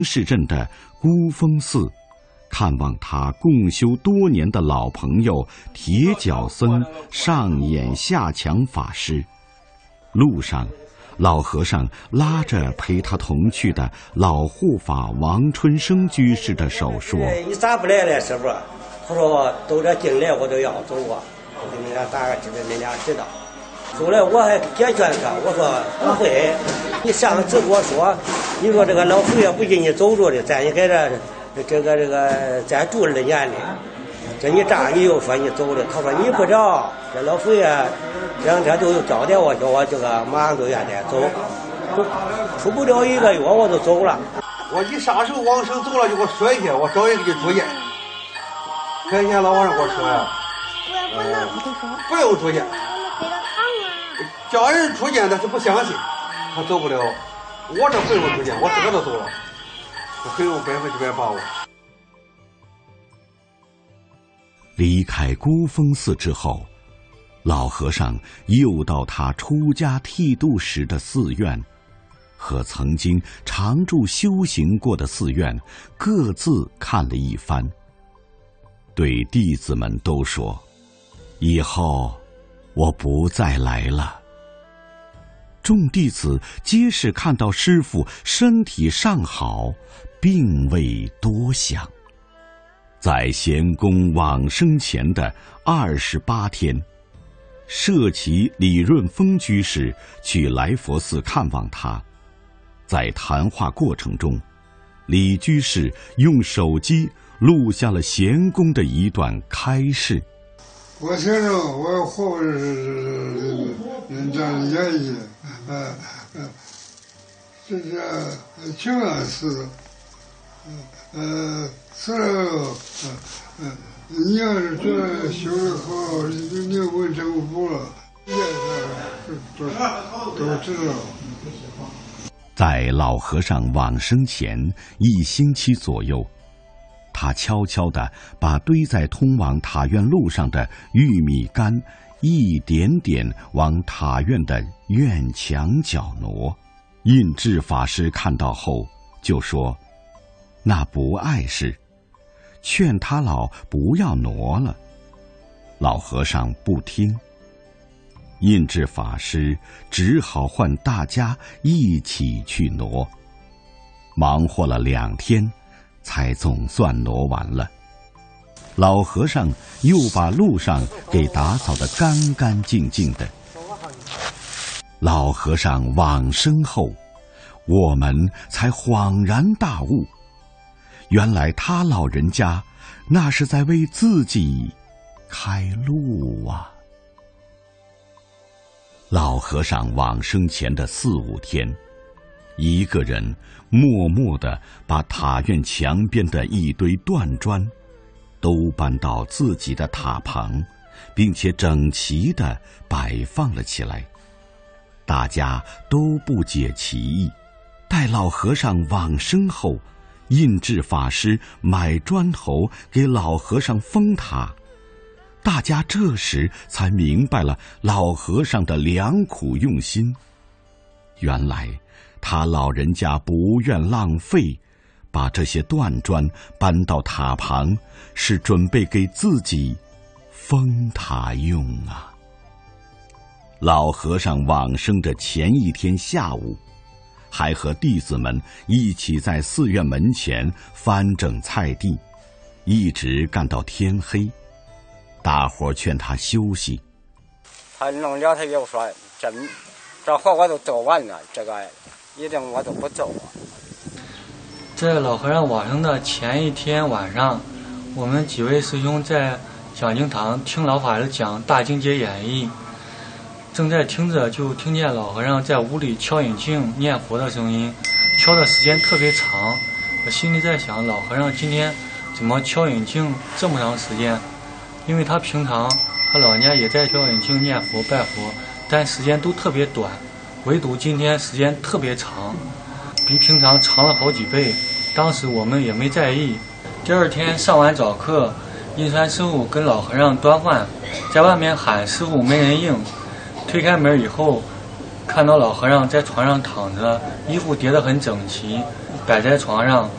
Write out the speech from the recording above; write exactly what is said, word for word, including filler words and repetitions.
市镇的孤峰寺，看望他共修多年的老朋友铁脚僧上演下墙法师。路上，老和尚拉着陪他同去的老护法王春生居士的手说：“ 你咋不来了，师傅？”他说：“都这进来我都要走啊，我给你俩打个知道，你俩知道。”后来我还解劝他，我说不会，你上次跟我说，你说这个老佛爷不进你走着的，在你在这这个这个再住二年的，这你这样你又说你走的，他说你不知道，这老佛爷两天都有交代我，叫我这个马上都愿意走，出不了一个月我就走了。 我你啥时候往生走了就给我说一下，我找人给你住院。前天老和尚给我说呀，呃，不用住院。叫人出见，但是不相信，他走不了。我这不用出见，我自个都走了，我很有百分之百把握。 离开孤峰寺之后，老和尚又到他出家剃度时的寺院，和曾经常住修行过的寺院各自看了一番，对弟子们都说：“以后我不再来了。”众弟子皆是看到师父身体尚好，并未多想。在贤公往生前的二十八天，舍其李润峰居士去来佛寺看望他。在谈话过程中，李居士用手机录下了贤公的一段开示。 我承认我活着是这样演绎，呃呃，这是情感事，呃，死了，呃，你要是觉得修得好，你你问政府了，也是都都知道。 在老和尚往生前一星期左右，他悄悄地把堆在通往塔院路上的玉米杆一点点往塔院的院墙角挪。印智法师看到后就说：“那不碍事，劝他老不要挪了。”老和尚不听，印智法师只好唤大家一起去挪。忙活了两天，才总算挪完了。老和尚又把路上给打扫得干干净净的。老和尚往生后，我们才恍然大悟，原来他老人家那是在为自己开路啊。老和尚往生前的四五天，一个人默默地把塔院墙边的一堆断砖都搬到自己的塔旁，并且整齐地摆放了起来。大家都不解其意。待老和尚往生后，印智法师买砖头给老和尚封塔，大家这时才明白了老和尚的良苦用心。原来他老人家不愿浪费，把这些断砖搬到塔旁，是准备给自己封塔用啊。老和尚往生的前一天下午，还和弟子们一起在寺院门前翻整菜地，一直干到天黑。大伙劝他休息， 他弄了，他又说：“这这活我都做完了，这个一定我都不做啊。” 在老和尚往生的前一天晚上，我们几位师兄在讲经堂听老法师讲《大经解演义》，正在听着，就听见老和尚在屋里敲引磬念佛的声音，敲的时间特别长。我心里在想，老和尚今天怎么敲引磬这么长时间？因为他平常他老人家也在敲引磬念佛拜佛，但时间都特别短，唯独今天时间特别长，比平常长了好几倍。当时我们也没在意。第二天上完早课，印山师傅跟老和尚端饭，在外面喊师傅没人应。推开门以后，看到老和尚在床上躺着，衣服叠得很整齐， 摆在床上。